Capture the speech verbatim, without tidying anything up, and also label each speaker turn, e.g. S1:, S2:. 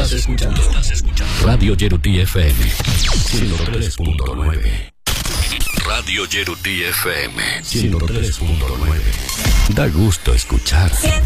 S1: Estás escuchando. Estás escuchando. Radio Yerutí F M. ciento tres punto nueve. Radio Yerutí F M. ciento tres punto nueve. Da gusto escuchar.